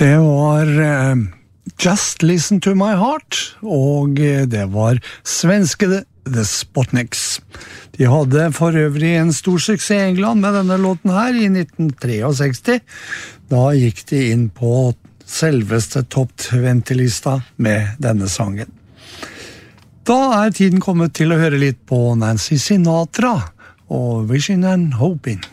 Det var Just Listen to My Heart, og det var svenske The Spotniks. De hadde for øvrig en stor suksess i England med denne låten her i 1963. Da gikk de inn på selveste Top 20-lista med denne sangen. Da tiden kommet til å høre litt på Nancy Sinatra og Wishing and Hoping.